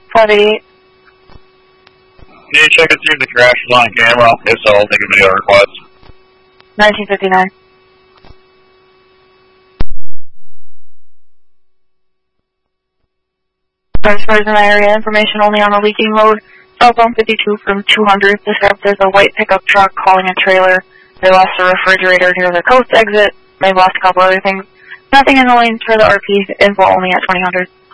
588. Can you check and see if the crash is on camera? If so, I'll take a video request. 1959. Transfers in the area, information only on the leaking load. Southbound 52 from 200. Described as a white pickup truck calling a trailer. They lost a refrigerator near the coast exit. They've lost a couple other things. Nothing in the lanes for the RP. Info only at 2000.